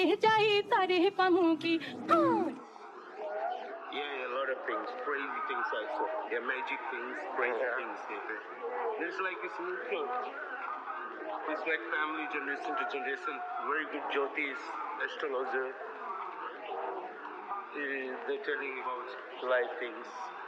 Yeah, a lot of things, crazy things also. Yeah, magic things, crazy things. Yeah. It's like it's neutral. It's like family, generation to generation. Very good Jyotis, astrologer. They're telling about life things.